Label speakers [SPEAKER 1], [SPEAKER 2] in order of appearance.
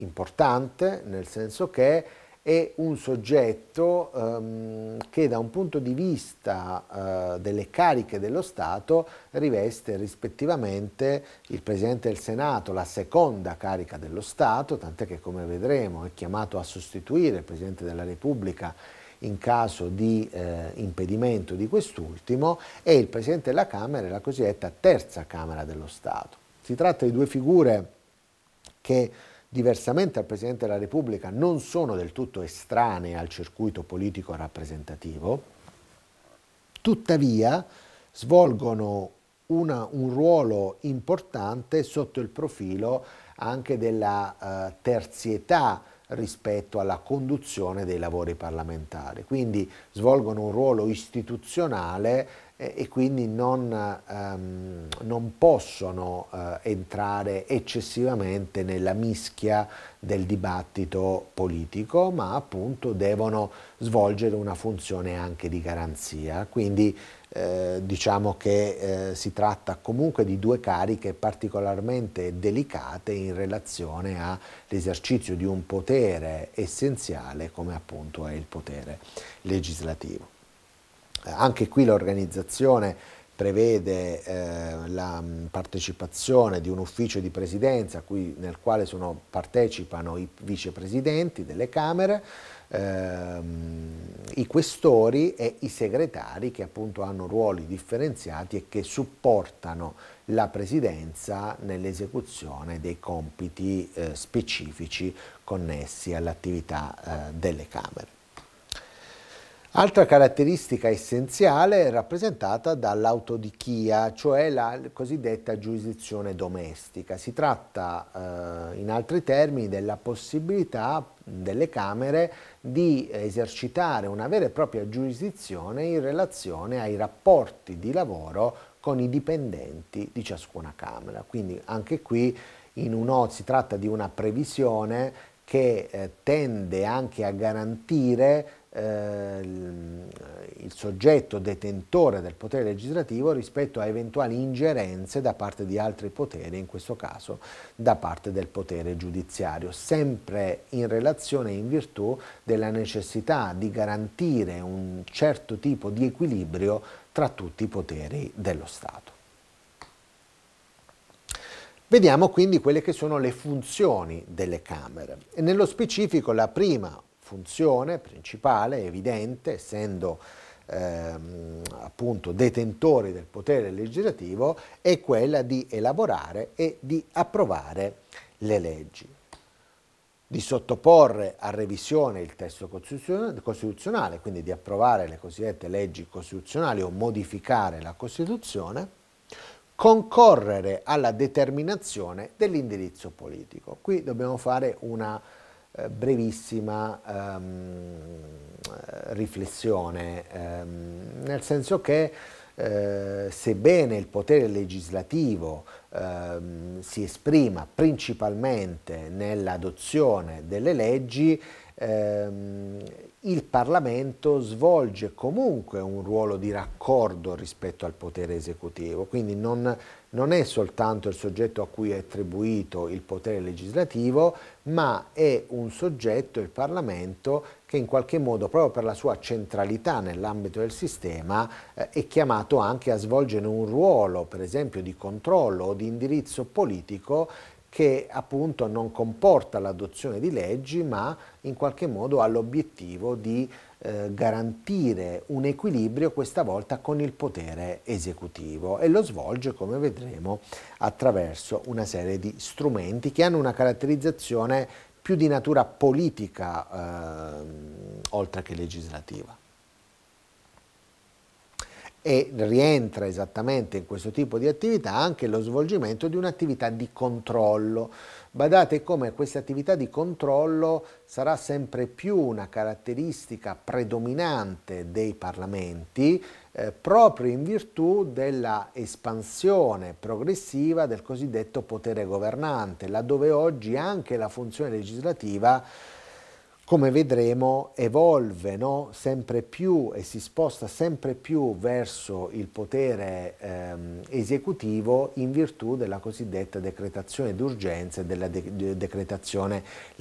[SPEAKER 1] importante, nel senso che è un soggetto che da un punto di vista delle cariche dello Stato riveste rispettivamente il Presidente del Senato, la seconda carica dello Stato, tant'è che, come vedremo, è chiamato a sostituire il Presidente della Repubblica in caso di impedimento di quest'ultimo, e il Presidente della Camera è la cosiddetta terza Camera dello Stato. Si tratta di due figure che, diversamente dal Presidente della Repubblica, non sono del tutto estranee al circuito politico rappresentativo, tuttavia svolgono un ruolo importante sotto il profilo anche della terzietà rispetto alla conduzione dei lavori parlamentari, quindi svolgono un ruolo istituzionale e quindi non possono entrare eccessivamente nella mischia del dibattito politico, ma appunto devono svolgere una funzione anche di garanzia. Quindi diciamo che si tratta comunque di due cariche particolarmente delicate in relazione all'esercizio di un potere essenziale come appunto è il potere legislativo. Anche qui l'organizzazione prevede la partecipazione di un ufficio di presidenza nel quale partecipano i vicepresidenti delle Camere, i questori e i segretari, che appunto hanno ruoli differenziati e che supportano la presidenza nell'esecuzione dei compiti specifici connessi all'attività delle Camere. Altra caratteristica essenziale è rappresentata dall'autodichia, cioè la cosiddetta giurisdizione domestica. Si tratta, in altri termini, della possibilità delle Camere di esercitare una vera e propria giurisdizione in relazione ai rapporti di lavoro con i dipendenti di ciascuna Camera. Quindi anche qui si tratta di una previsione che tende anche a garantire il soggetto detentore del potere legislativo rispetto a eventuali ingerenze da parte di altri poteri, in questo caso da parte del potere giudiziario, sempre in relazione e in virtù della necessità di garantire un certo tipo di equilibrio tra tutti i poteri dello Stato. Vediamo quindi quelle che sono le funzioni delle Camere e nello specifico la prima funzione principale, evidente, essendo appunto detentori del potere legislativo, è quella di elaborare e di approvare le leggi, di sottoporre a revisione il testo costituzionale, quindi di approvare le cosiddette leggi costituzionali o modificare la Costituzione, concorrere alla determinazione dell'indirizzo politico. Qui dobbiamo fare una brevissima riflessione, nel senso che sebbene il potere legislativo si esprima principalmente nell'adozione delle leggi, il Parlamento svolge comunque un ruolo di raccordo rispetto al potere esecutivo, quindi non è soltanto il soggetto a cui è attribuito il potere legislativo, ma è un soggetto, il Parlamento, che in qualche modo, proprio per la sua centralità nell'ambito del sistema, è chiamato anche a svolgere un ruolo, per esempio, di controllo o di indirizzo politico che appunto non comporta l'adozione di leggi, ma in qualche modo ha l'obiettivo di garantire un equilibrio, questa volta con il potere esecutivo, e lo svolge, come vedremo, attraverso una serie di strumenti che hanno una caratterizzazione più di natura politica oltre che legislativa. E rientra esattamente in questo tipo di attività anche lo svolgimento di un'attività di controllo. Badate come questa attività di controllo sarà sempre più una caratteristica predominante dei parlamenti, proprio in virtù della espansione progressiva del cosiddetto potere governante, laddove oggi anche la funzione legislativa come vedremo, evolve, no? Sempre più e si sposta sempre più verso il potere esecutivo in virtù della cosiddetta decretazione d'urgenza e della decretazione